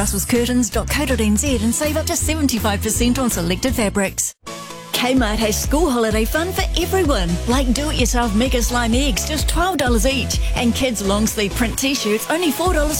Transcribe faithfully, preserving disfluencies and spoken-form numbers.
russels curtains dot co dot n z and save up to seventy-five percent on selected fabrics. Kmart has school holiday fun for everyone, like do-it-yourself Mega Slime eggs, just twelve dollars each, and kids long sleeve print t-shirts, only four dollars